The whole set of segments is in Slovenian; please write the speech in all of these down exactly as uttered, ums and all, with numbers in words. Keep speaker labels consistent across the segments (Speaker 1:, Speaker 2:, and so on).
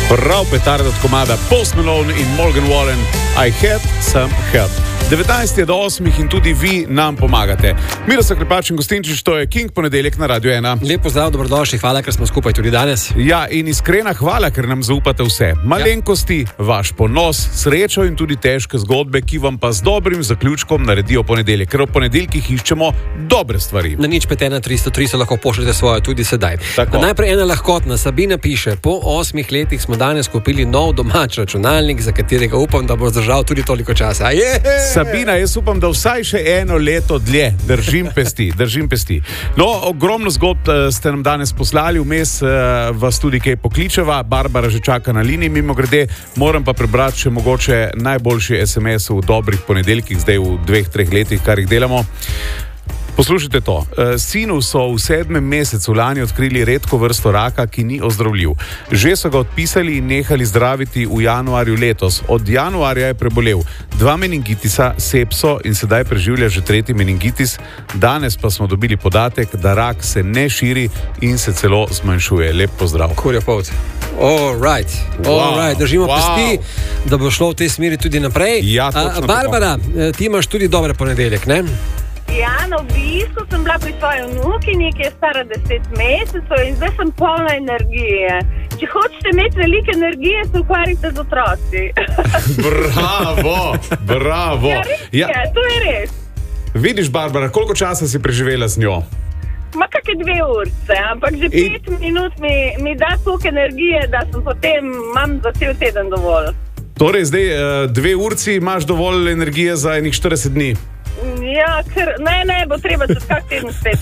Speaker 1: Prav petarda od komada Post Malone in Morgan Wallen, I had some help. devetnajst je do osmih in tudi vi nam pomagate. Miroslav Klepač in Gustinčič, to je King ponedeljek na Radio ena.
Speaker 2: Lep pozdrav, dobrodošli, hvala, ker smo skupaj tudi danes.
Speaker 1: Ja, in iskrena hvala, ker nam zaupate vse. Malenkosti, ja. Vaš ponos, srečo in tudi težke zgodbe, ki vam pa z dobrim zaključkom naredijo ponedeljek. Ker v ponedeljkih iščemo dobre stvari.
Speaker 2: Na nič pet ena tristo tri lahko pošljete svoje tudi sedaj. Najprej ena lahkotna. Sabina piše, po osmih letih smo danes kupili nov domač računalnik, za katerega upam, da bo zdržal tudi toliko časa. Yeah!
Speaker 1: Sabina, jaz upam, da vsaj še eno leto dlje. Držim pesti, držim pesti. No, ogromno zgodb ste nam danes poslali, vmes vas tudi kaj pokličeva. Barbara že čaka na liniji, mimo grede. Moram pa prebrati še mogoče najboljši es em es v dobrih ponedeljkih, zdaj v dveh, treh letih, kar jih delamo. Poslušajte to. Sinu so v sedmem mesecu lani odkrili redko vrsto raka, ki ni ozdravljiv. Že so ga odpisali in nehali zdraviti v januarju letos. Od januarja je prebolel dva meningitisa, sepso in sedaj preživlja že tretji meningitis. Danes pa smo dobili podatek, da rak se ne širi in se celo zmanjšuje. Lep pozdrav.
Speaker 2: Kurja pot. All right. All wow. right. Držimo wow. pesti, da bo šlo v tej smeri tudi naprej.
Speaker 1: Ja, točno.
Speaker 2: Barbara, tako. Ti imaš tudi dober ponedeljek, ne?
Speaker 3: Ja, na obisku sem bila pri svoji vnukinji, ki je stara deset mesecev in zdaj sem polna energije. Če hočete imeti veliko energije, se ukvarjate z otroci.
Speaker 1: Bravo, bravo.
Speaker 3: Ja, res je, ja. To je res.
Speaker 1: Vidiš, Barbara, koliko časa si preživela z njo?
Speaker 3: Ma kakšne dve urce, ampak že pet in... minut mi, mi da toliko energije, da sem potem, imam za cel teden dovolj.
Speaker 1: Torej, zdaj dve urci imaš dovolj energije za enih štirideset dni?
Speaker 3: Ja, ker ne, ne, bo treba čez kak teden spet.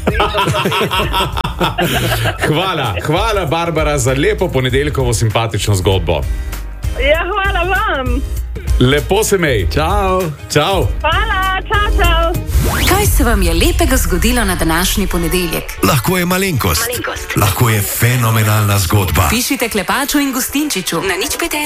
Speaker 1: Hvala, hvala Barbara za lepo ponedeljkovo simpatično zgodbo.
Speaker 3: Ja, hvala vam.
Speaker 1: Lepo se mej.
Speaker 2: Čau.
Speaker 1: Čau.
Speaker 3: Hvala, čau, čau.
Speaker 4: Kaj se vam je lepega zgodilo na današnji ponedeljek?
Speaker 5: Lahko je malenkost.
Speaker 4: Malenkost.
Speaker 5: Lahko je fenomenalna zgodba.
Speaker 4: Pišite Klepaču in Gustinčiču na nič pet ena.